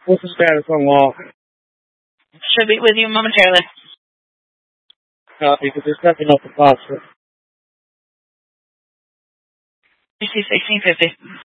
What's the status on law? Should be with you momentarily. Because there's nothing up the phosphorus. DC 1650.